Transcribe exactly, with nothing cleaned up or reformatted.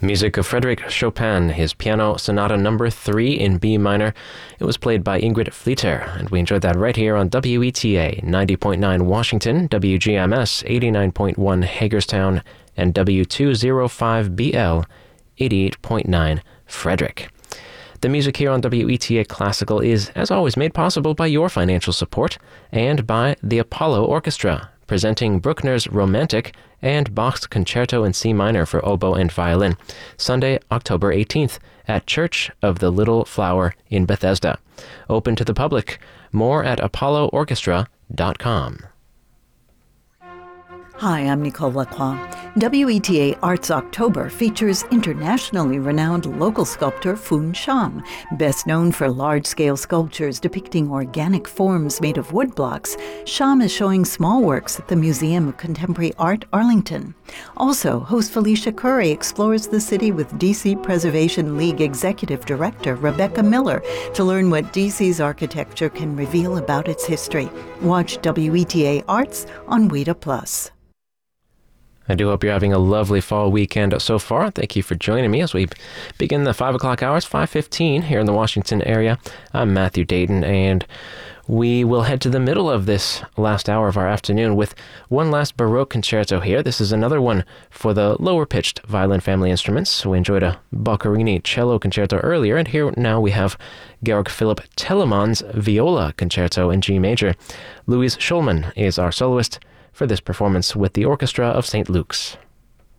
Music of Frédéric Chopin, his Piano Sonata number three in B minor. It was played by Ingrid Fleeter, and we enjoyed that right here on W E T A ninety point nine Washington, W G M S eighty-nine point one Hagerstown, and W two oh five B L eighty-eight point nine Frederick. The music here on W E T A Classical is, as always, made possible by your financial support and by the Apollo Orchestra, presenting Bruckner's Romantic and Bach's Concerto in C minor for oboe and violin, Sunday, October eighteenth, at Church of the Little Flower in Bethesda. Open to the public. More at apollo orchestra dot com. Hi, I'm Nicole Lacroix. W E T A Arts October features internationally renowned local sculptor Foon Sham. Best known for large-scale sculptures depicting organic forms made of wood blocks, Sham is showing small works at the Museum of Contemporary Art, Arlington. Also, host Felicia Curry explores the city with D C Preservation League Executive Director Rebecca Miller to learn what D C's architecture can reveal about its history. Watch W E T A Arts on Weta Plus. I do hope you're having a lovely fall weekend so far. Thank you for joining me as we begin the five o'clock hours, five fifteen here in the Washington area. I'm Matthew Dayton, and we will head to the middle of this last hour of our afternoon with one last Baroque concerto here. This is another one for the lower-pitched violin family instruments. We enjoyed a Boccherini cello concerto earlier, and here now we have Georg Philipp Telemann's viola concerto in G major. Louise Schulman is our soloist for this performance with the Orchestra of Saint Luke's.